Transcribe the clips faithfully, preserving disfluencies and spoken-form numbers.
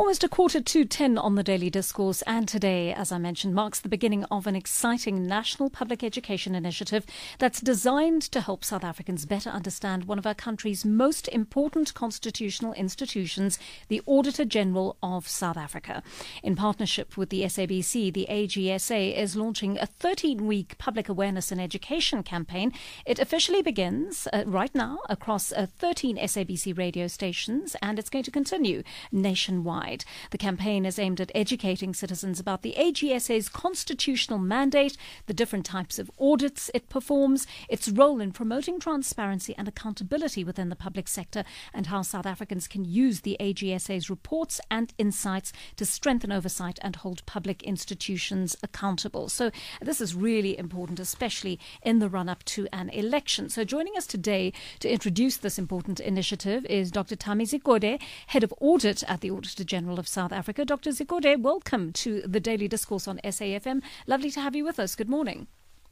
Almost a quarter to ten on the Daily Discourse, and today, as I mentioned, marks the beginning of an exciting national public education initiative that's designed to help South Africans better understand one of our country's most important constitutional institutions, the Auditor General of South Africa. In partnership with the S A B C, the A G S A is launching a thirteen-week public awareness and education campaign. It officially begins uh, right now across uh, thirteen S A B C radio stations, and it's going to continue nationwide. The campaign is aimed at educating citizens about the A G S A's constitutional mandate, the different types of audits it performs, its role in promoting transparency and accountability within the public sector, and how South Africans can use the A G S A's reports and insights to strengthen oversight and hold public institutions accountable. So this is really important, especially in the run-up to an election. So joining us today to introduce this important initiative is Doctor Thami Zikode, Head of Audit at the Auditor General of South Africa. Doctor Zikode, welcome to the Daily Discourse on S A F M. Lovely to have you with us. Good morning.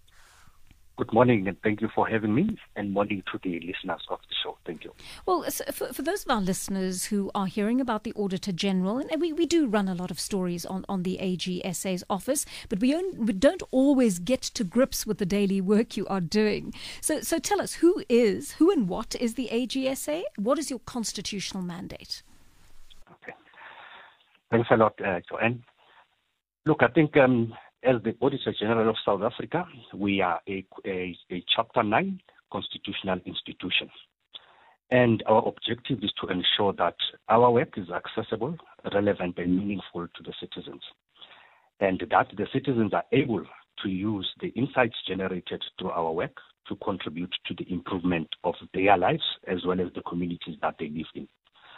Good morning, and thank you for having me, and morning to the listeners of the show. Thank you. Well, for, for those of our listeners who are hearing about the Auditor General, and we, we do run a lot of stories on, on the A G S A's office, but we, own, we don't always get to grips with the daily work you are doing. So, so tell us, who is, who and what is the A G S A? What is your constitutional mandate? Okay. Thanks a lot, uh, Joanne. Look, I think um, as the Auditor General of South Africa, we are a, a, a Chapter nine constitutional institution. And our objective is to ensure that our work is accessible, relevant, and meaningful to the citizens, and that the citizens are able to use the insights generated through our work to contribute to the improvement of their lives as well as the communities that they live in.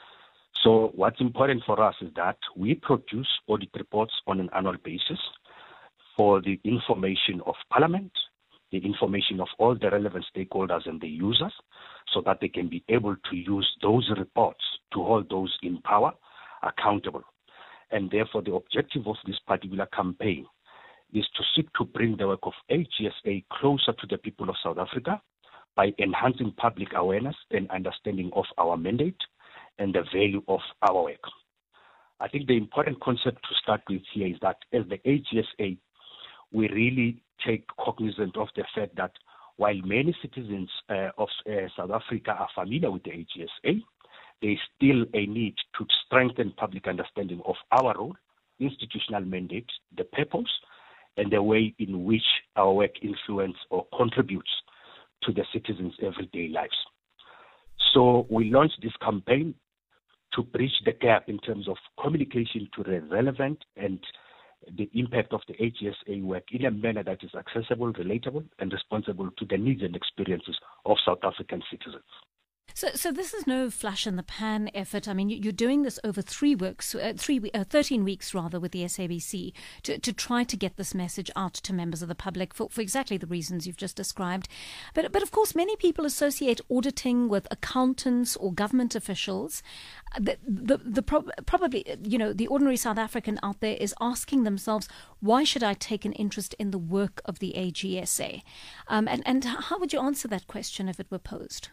So what's important for us is that we produce audit reports on an annual basis for the information of Parliament, the information of all the relevant stakeholders and the users, so that they can be able to use those reports to hold those in power accountable. And therefore, the objective of this particular campaign is to seek to bring the work of A G S A closer to the people of South Africa by enhancing public awareness and understanding of our mandate and the value of our work. I think the important concept to start with here is that as the A G S A, we really take cognizance of the fact that while many citizens uh, of uh, South Africa are familiar with the A G S A, there is still a need to strengthen public understanding of our role, institutional mandate, the purpose, and the way in which our work influences or contributes to the citizens' everyday lives. So we launched this campaign to bridge the gap in terms of communication to the relevant and the impact of the A G S A work in a manner that is accessible, relatable, and responsible to the needs and experiences of South African citizens. So, so this is no flash in the pan effort. I mean, you're doing this over three weeks, uh, three, uh, thirteen weeks rather, with the S A B C to, to try to get this message out to members of the public for, for exactly the reasons you've just described. But, but of course, many people associate auditing with accountants or government officials. The, the, the pro- probably, you know, the ordinary South African out there is asking themselves, why should I take an interest in the work of the A G S A? Um, and, and how would you answer that question if it were posed?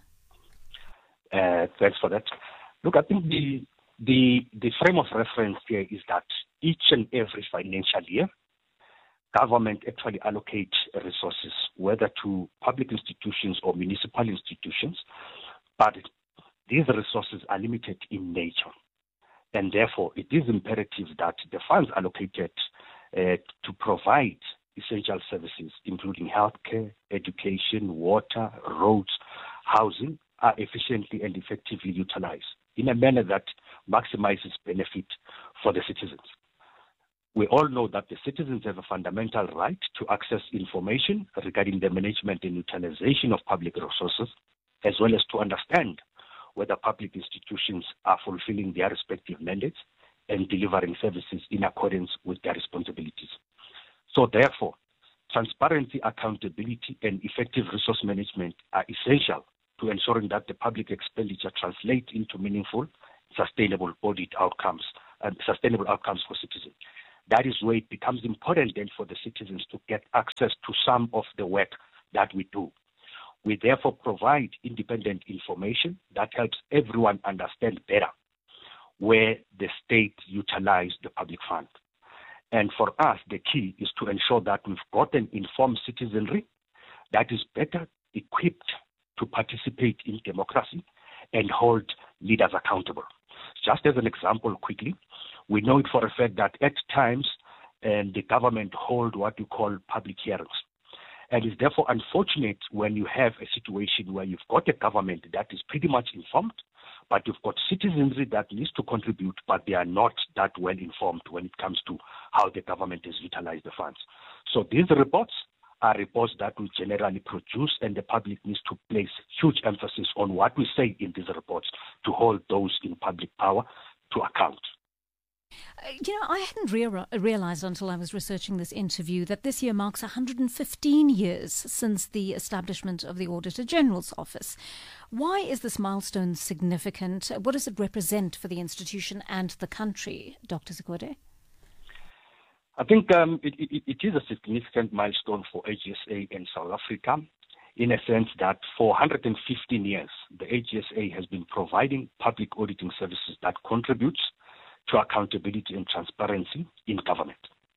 Uh, thanks for that. Look, I think the, the the frame of reference here is that each and every financial year, government actually allocates resources, whether to public institutions or municipal institutions, but these resources are limited in nature. And therefore, it is imperative that the funds allocated uh, to provide essential services, including healthcare, education, water, roads, housing, are efficiently and effectively utilized in a manner that maximizes benefit for the citizens. We all know that the citizens have a fundamental right to access information regarding the management and utilization of public resources, as well as to understand whether public institutions are fulfilling their respective mandates and delivering services in accordance with their responsibilities. So therefore, transparency, accountability, and effective resource management are essential to ensuring that the public expenditure translates into meaningful, sustainable audit outcomes and sustainable outcomes for citizens. That is where it becomes important then for the citizens to get access to some of the work that we do. We therefore provide independent information that helps everyone understand better where the state utilizes utilize the public fund. And for us, the key is to ensure that we've got an informed citizenry that is better equipped to participate in democracy and hold leaders accountable. Just as an example quickly, we know it for a fact that at times and the government hold what you call public hearings. And it's therefore unfortunate when you have a situation where you've got a government that is pretty much informed, but you've got citizenry that needs to contribute, but they are not that well informed when it comes to how the government has utilized the funds. So these reports are reports that we generally produce, and the public needs to place huge emphasis on what we say in these reports to hold those in public power to account. Uh, you know, I hadn't rea- realized until I was researching this interview that this year marks one hundred fifteen years since the establishment of the Auditor General's Office. Why is this milestone significant? What does it represent for the institution and the country, Doctor Zikwode? I think um, it, it, it is a significant milestone for A G S A in South Africa, in a sense that for one hundred fifteen years, the A G S A has been providing public auditing services that contributes to accountability and transparency in government.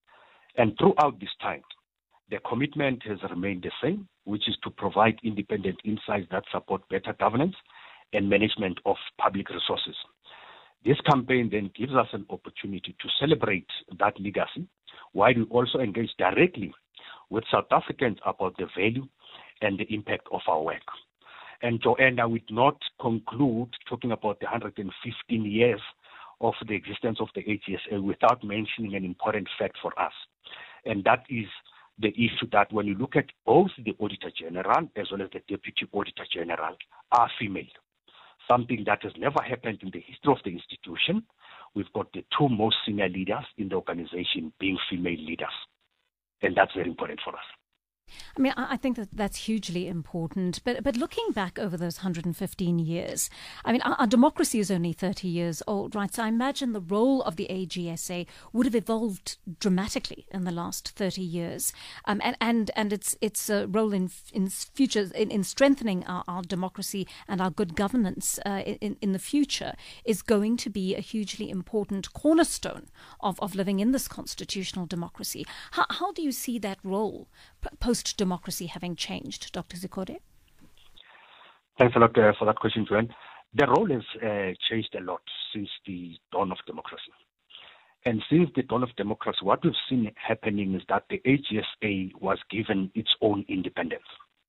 And throughout this time, the commitment has remained the same, which is to provide independent insights that support better governance and management of public resources. This campaign then gives us an opportunity to celebrate that legacy, while we also engage directly with South Africans about the value and the impact of our work. And Joanna, I would not conclude talking about the one hundred fifteen years of the existence of the A G S A without mentioning an important fact for us. And that is the issue that when you look at both the Auditor General as well as the Deputy Auditor General are female. Something that has never happened in the history of the institution. We've got the two most senior leaders in the organization being female leaders. And that's very important for us. I mean, I think that that's hugely important. But but looking back over those one hundred fifteen years, I mean, our, our democracy is only thirty years old, right? So I imagine the role of the A G S A would have evolved dramatically in the last thirty years. Um, and, and, and its its uh, role in in future in, in strengthening our, our democracy and our good governance uh, in, in the future is going to be a hugely important cornerstone of, of living in this constitutional democracy. How, how do you see that role post-democracy having changed, Doctor Zikwode? Thanks a lot uh, for that question, Joanne. The role has uh, changed a lot since the dawn of democracy. And since the dawn of democracy, what we've seen happening is that the A G S A was given its own independence.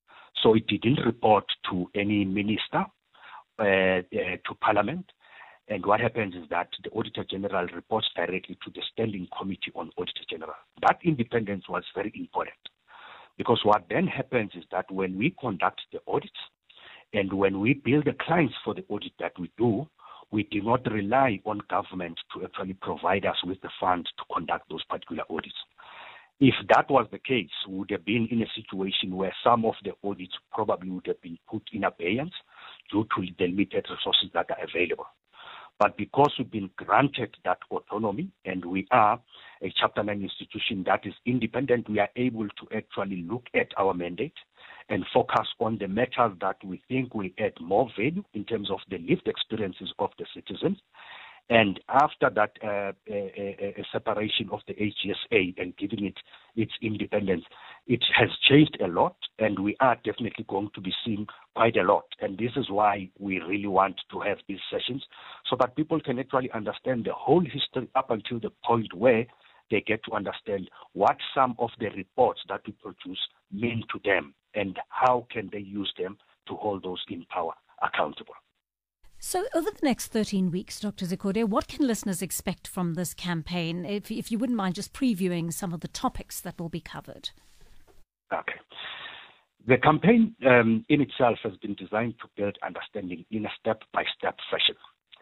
So it didn't report to any minister, uh, uh, to Parliament. And what happens is that the Auditor General reports directly to the Standing Committee on Auditor General. That independence was very important. Because what then happens is that when we conduct the audits and when we bill the clients for the audit that we do, we do not rely on government to actually provide us with the funds to conduct those particular audits. If that was the case, we would have been in a situation where some of the audits probably would have been put in abeyance due to the limited resources that are available. But because we've been granted that autonomy and we are a Chapter nine institution that is independent, we are able to actually look at our mandate and focus on the matters that we think will add more value in terms of the lived experiences of the citizens. And after that uh, a, a separation of the A G S A and giving it its independence, it has changed a lot, and we are definitely going to be seeing quite a lot. And this is why we really want to have these sessions, so that people can actually understand the whole history up until the point where they get to understand what some of the reports that we produce mean to them and how can they use them to hold those in power accountable. So over the next thirteen weeks, Doctor Zikwode, what can listeners expect from this campaign, if, if you wouldn't mind just previewing some of the topics that will be covered? Okay. The campaign um, in itself has been designed to build understanding in a step-by-step fashion.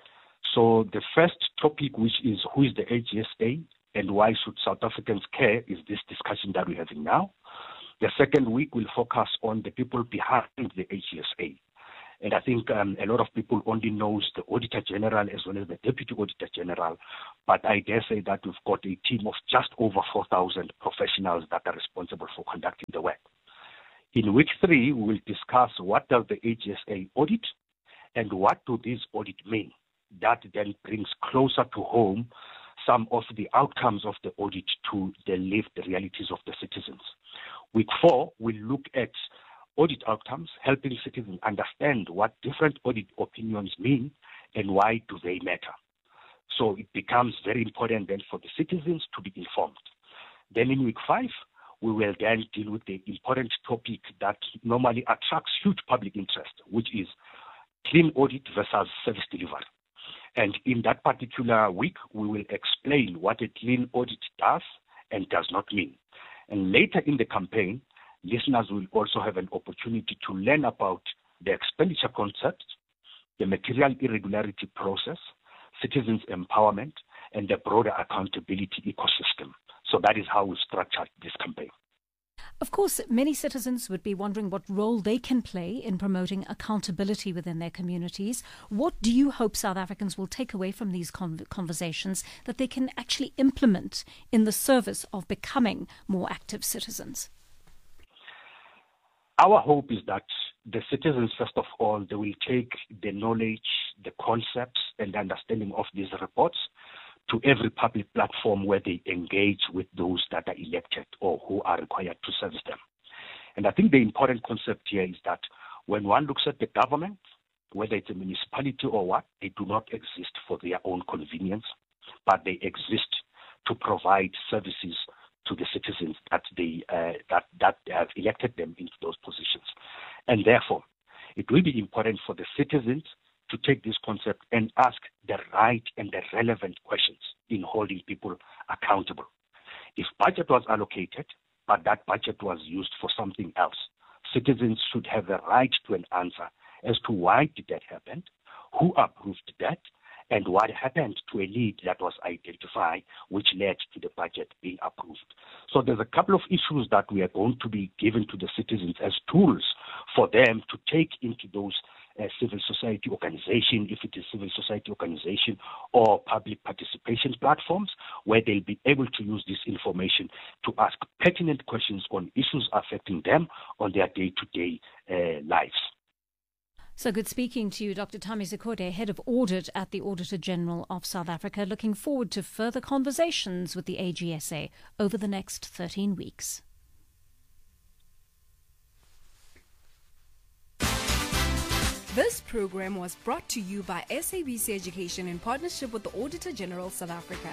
So the first topic, which is who is the A G S A and why should South Africans care, is this discussion that we're having now. The second week will focus on the people behind the A G S A. And I think um, a lot of people only knows the Auditor General as well as the Deputy Auditor General. But I dare say that we've got a team of just over four thousand professionals that are responsible for conducting the work. In week three, we will discuss what does the A G S A audit and what do these audits mean. That then brings closer to home some of the outcomes of the audit to the lived realities of the citizens. Week four, we look at audit outcomes, helping citizens understand what different audit opinions mean and why do they matter. So it becomes very important then for the citizens to be informed. Then in week five, we will then deal with the important topic that normally attracts huge public interest, which is clean audit versus service delivery. And in that particular week, we will explain what a clean audit does and does not mean. And later in the campaign, listeners will also have an opportunity to learn about the expenditure concept, the material irregularity process, citizens empowerment, and the broader accountability ecosystem. So that is how we structured this campaign. Of course, many citizens would be wondering what role they can play in promoting accountability within their communities. What do you hope South Africans will take away from these con- conversations that they can actually implement in the service of becoming more active citizens? Our hope is that the citizens, first of all, they will take the knowledge, the concepts, and the understanding of these reports to every public platform where they engage with those that are elected or who are required to service them. And I think the important concept here is that when one looks at the government, whether it's a municipality or what, they do not exist for their own convenience, but they exist to provide services to the citizens that they uh, that that have elected them into those positions. And therefore, it will be important for the citizens to take this concept and ask the right and the relevant questions in holding people accountable. If budget was allocated, but that budget was used for something else, citizens should have the right to an answer as to why did that happen, who approved that, and what happened to a lead that was identified, which led to the budget being approved. So there's a couple of issues that we are going to be given to the citizens as tools for them to take into those uh, civil society organization, if it is civil society organization or public participation platforms, where they'll be able to use this information to ask pertinent questions on issues affecting them on their day-to-day uh, lives. So good speaking to you, Doctor Thami Zikode, Head of Audit at the Auditor General of South Africa. Looking forward to further conversations with the A G S A over the next thirteen weeks. This program was brought to you by S A B C Education in partnership with the Auditor General South Africa.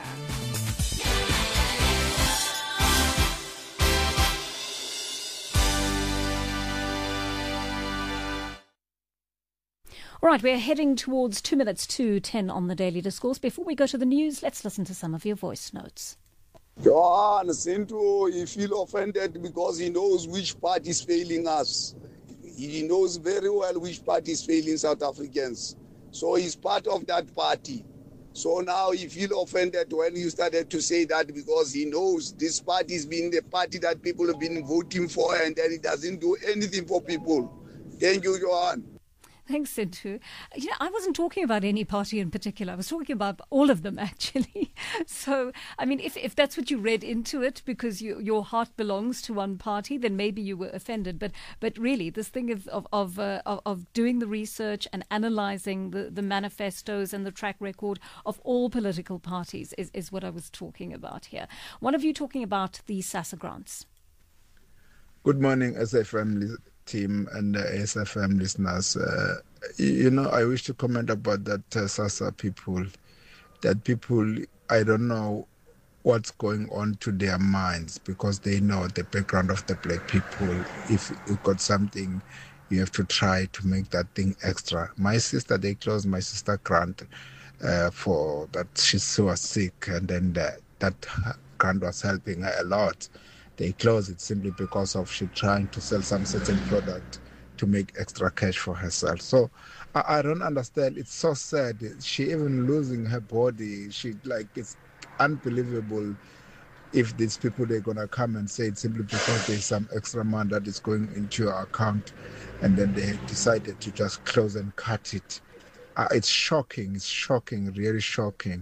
All right, we're heading towards two minutes to ten on the Daily Discourse. Before we go to the news, let's listen to some of your voice notes. Johan Sintu, he feels offended because he knows which party is failing us. He knows very well which party is failing South Africans. So he's part of that party. So now he feels offended when you started to say that because he knows this party has been the party that people have been voting for and then it doesn't do anything for people. Thank you, Johan. Thanks, Sintu. You know, I wasn't talking about any party in particular. I was talking about all of them, actually. So, I mean, if, if that's what you read into it, because you, your heart belongs to one party, then maybe you were offended. But but really, this thing of of of, uh, of, of doing the research and analysing the, the manifestos and the track record of all political parties is, is what I was talking about here. One of you talking about the SASSA grants. Good morning, S F M team and uh, S F M listeners. Uh, you know, I wish to comment about that uh, SASSA people. That people, I don't know what's going on to their minds because they know the background of the black people. If you've got something, you have to try to make that thing extra. My sister, they closed my sister grant uh, for that she, she was sick, and then the, that grant was helping her a lot. They closed it simply because of she trying to sell some certain product to make extra cash for herself. So I, I don't understand. It's so sad. She even losing her body. She like it's unbelievable if these people they're gonna come and say it simply because there's some extra money that is going into your account, and then they decided to just close and cut it. Uh, it's shocking. It's shocking. Really shocking.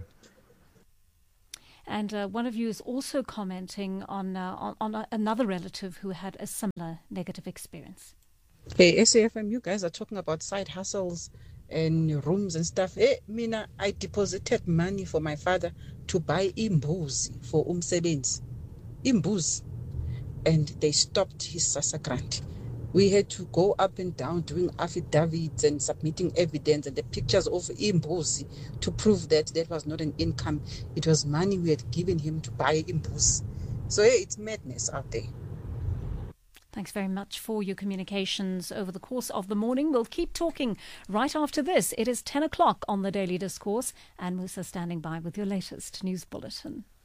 And uh, one of you is also commenting on, uh, on on a, another relative who had a similar negative experience. Hey, S A F M, you guys are talking about side hustles and rooms and stuff. Hey, mina, I deposited money for my father to buy imbuzi for umsebenzi. Imbuzi. And they stopped his SASSA grant. We had to go up and down doing affidavits and submitting evidence and the pictures of imbuzi to prove that that was not an income. It was money we had given him to buy imbuzi. So yeah, it's madness out there. Thanks very much for your communications over the course of the morning. We'll keep talking right after this. It is ten o'clock on the Daily Discourse, and Musa standing by with your latest news bulletin.